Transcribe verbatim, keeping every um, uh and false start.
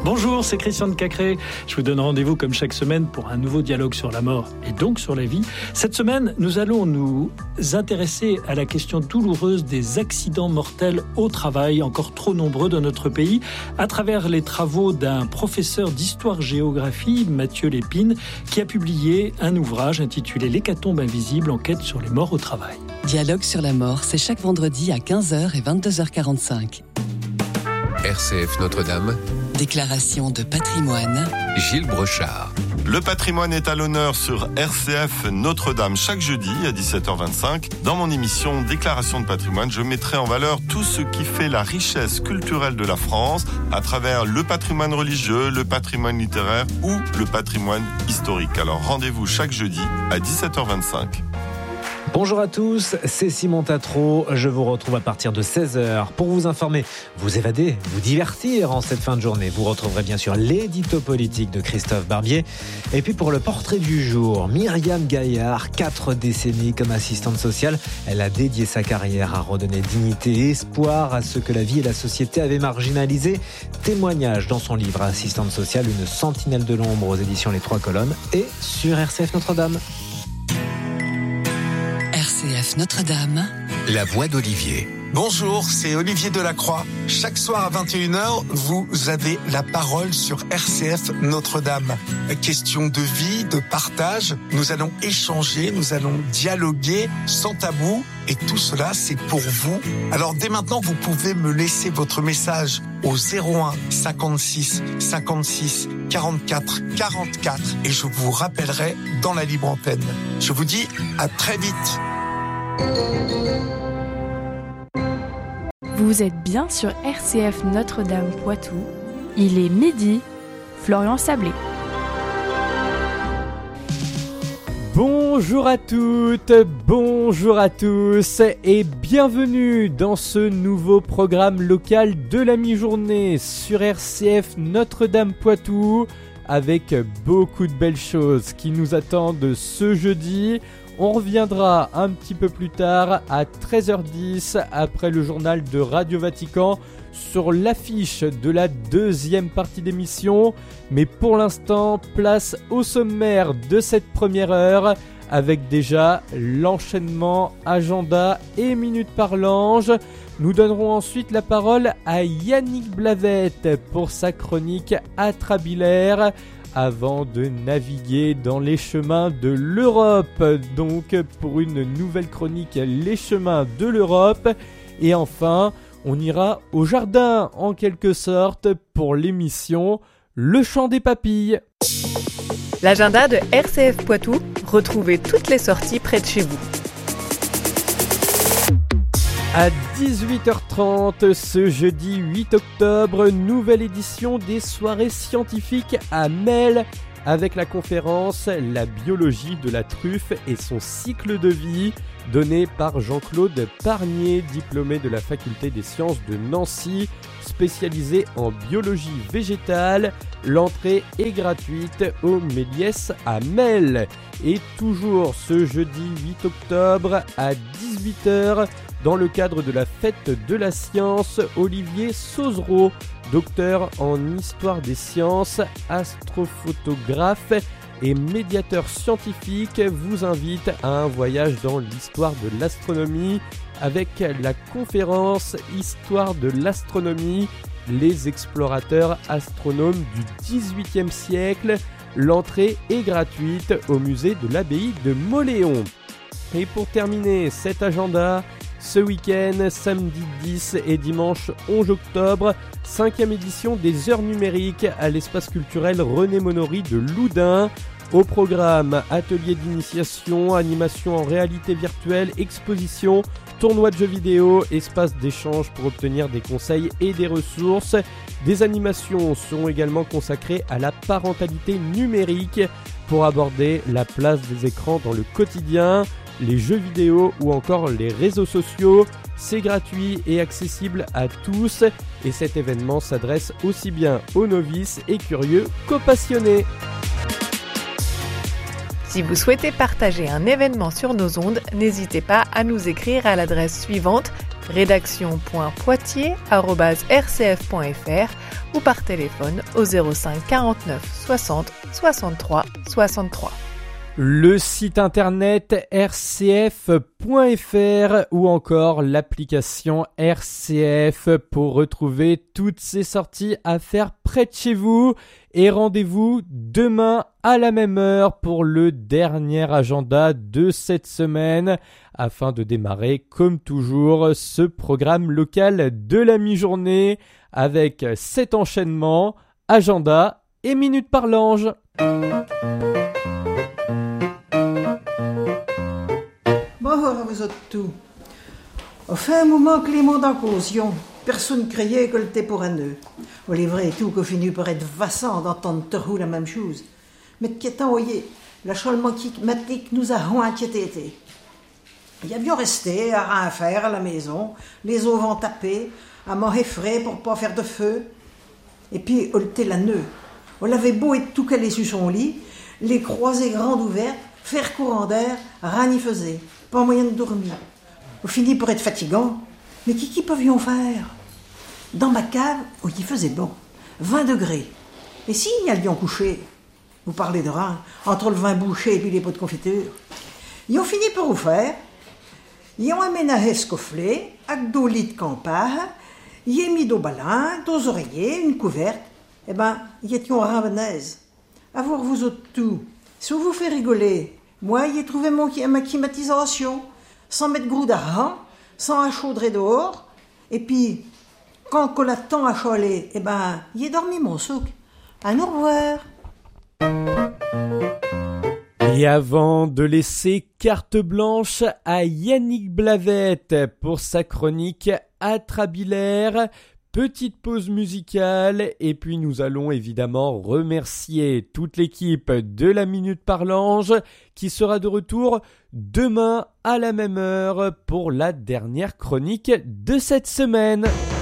Bonjour, c'est Christian de Cacré. Je vous donne rendez-vous comme chaque semaine pour un nouveau dialogue sur la mort et donc sur la vie. Cette semaine, nous allons nous intéresser à la question douloureuse des accidents mortels au travail, encore trop nombreux dans notre pays, à travers les travaux d'un professeur d'histoire-géographie, Mathieu Lépine, qui a publié un ouvrage intitulé « L'hécatombe invisible, enquête sur les morts au travail ». Dialogue sur la mort, c'est chaque vendredi à quinze heures et vingt-deux heures quarante-cinq. R C F Notre-Dame. Déclaration de patrimoine. Gilles Brochard. Le patrimoine est à l'honneur sur R C F Notre-Dame chaque jeudi à dix-sept heures vingt-cinq. Dans mon émission Déclaration de patrimoine, je mettrai en valeur tout ce qui fait la richesse culturelle de la France à travers le patrimoine religieux, le patrimoine littéraire ou le patrimoine historique. Alors rendez-vous chaque jeudi à dix-sept heures vingt-cinq. Bonjour à tous, c'est Simon Tatro. Je vous retrouve à partir de seize heures pour vous informer, vous évader, vous divertir en cette fin de journée. Vous retrouverez bien sûr l'édito politique de Christophe Barbier. Et puis pour le portrait du jour, Myriam Gaillard, quatre décennies comme assistante sociale. Elle a dédié sa carrière à redonner dignité et espoir à ceux que la vie et la société avaient marginalisés. Témoignage dans son livre Assistante sociale, une sentinelle de l'ombre aux éditions Les Trois Colonnes et sur R C F Notre-Dame. R C F Notre-Dame. La voix d'Olivier. Bonjour, c'est Olivier Delacroix. Chaque soir à vingt et une heures, vous avez la parole sur R C F Notre-Dame. Question de vie, de partage. Nous allons échanger, nous allons dialoguer sans tabou. Et tout cela, c'est pour vous. Alors dès maintenant, vous pouvez me laisser votre message au zéro un cinquante-six cinquante-six quarante-quatre quarante-quatre et je vous rappellerai dans la libre antenne. Je vous dis à très vite. Vous êtes bien sur R C F Notre-Dame Poitou. Il est midi. Florian Sablé. Bonjour à toutes, bonjour à tous et bienvenue dans ce nouveau programme local de la mi-journée sur R C F Notre-Dame Poitou avec beaucoup de belles choses qui nous attendent ce jeudi. On reviendra un petit peu plus tard à treize heures dix après le journal de Radio Vatican sur l'affiche de la deuxième partie d'émission. Mais pour l'instant, place au sommaire de cette première heure avec déjà l'enchaînement agenda et minute par l'ange. Nous donnerons ensuite la parole à Yannick Blavette pour sa chronique atrabilaire avant de naviguer dans les chemins de l'Europe. Donc pour une nouvelle chronique, les chemins de l'Europe. Et enfin, on ira au jardin en quelque sorte pour l'émission Le Chant des Papilles. L'agenda de R C F Poitou, retrouvez toutes les sorties près de chez vous. À dix-huit heures trente, ce jeudi huit octobre, nouvelle édition des soirées scientifiques à Melle avec la conférence « La biologie de la truffe et son cycle de vie » donnée par Jean-Claude Parnier, diplômé de la faculté des sciences de Nancy, spécialisé en biologie végétale. L'entrée est gratuite au Méliès à Melle. Et toujours ce jeudi huit octobre à dix-huit heures, dans le cadre de la fête de la science, Olivier Sauzereau, docteur en histoire des sciences, astrophotographe et médiateur scientifique, vous invite à un voyage dans l'histoire de l'astronomie avec la conférence Histoire de l'astronomie, les explorateurs astronomes du dix-huitième siècle. L'entrée est gratuite au musée de l'abbaye de Mauléon. Et pour terminer cet agenda, ce week-end, samedi dix et dimanche onze octobre, cinquième édition des heures numériques à l'espace culturel René Monory de Loudun. Au programme, atelier d'initiation, animation en réalité virtuelle, exposition, tournoi de jeux vidéo, espace d'échange pour obtenir des conseils et des ressources. Des animations seront également consacrées à la parentalité numérique pour aborder la place des écrans dans le quotidien, les jeux vidéo ou encore les réseaux sociaux. C'est gratuit et accessible à tous et cet événement s'adresse aussi bien aux novices et curieux qu'aux passionnés. Si vous souhaitez partager un événement sur nos ondes, n'hésitez pas à nous écrire à l'adresse suivante rédaction.poitiers arobase r c f point f r ou par téléphone au zéro cinq quarante-neuf soixante soixante-trois soixante-trois. Le site internet r c f point f r ou encore l'application R C F pour retrouver toutes ces sorties à faire près de chez vous. Et rendez-vous demain à la même heure pour le dernier agenda de cette semaine afin de démarrer comme toujours ce programme local de la mi-journée avec cet enchaînement, agenda et minute par l'ange. Bonjour à vous autres tous. Au fait un moment que les mondes en causion, personne criait que le thé pour un nœud. On est vrai et tout qu'on finit par être vassant d'entendre Terrou la même chose. Mais qu'étant voyez, l'achèvement climatique nous a inquiétés. Il y a bien resté à rien faire à la maison, les eaux vont taper, à manger frais pour pas faire de feu. Et puis, on était la nœud. On l'avait beau être tout calé sur son lit, les croisées grandes ouvertes, faire courant d'air, rien n'y faisait. Pas moyen de dormir. On finit par être fatigant. Mais qui qui pouvions faire? Dans ma cave, où il faisait bon, vingt degrés. Et si y allions coucher? Vous parlez de rien, entre le vin bouché et puis les pots de confiture. Ils ont fini par vous faire. Ils ont aménagé ce cofflet, avec deux lits de campagne, ils ont mis deux balins, deux oreillers, une couverte. Eh ben, ils étaient en rambenaise. À voir vous autres tout. Si vous vous fait rigoler, moi, y ai trouvé mon, ma climatisation, sans mettre gros d'argent, sans achaudrer dehors, et puis, quand on a tant à chaler, eh ben, y est dormi mon souk. À nous revoir. Et avant de laisser carte blanche à Yannick Blavette pour sa chronique atrabilaire, petite pause musicale et puis nous allons évidemment remercier toute l'équipe de la Minute par l'Ange qui sera de retour demain à la même heure pour la dernière chronique de cette semaine.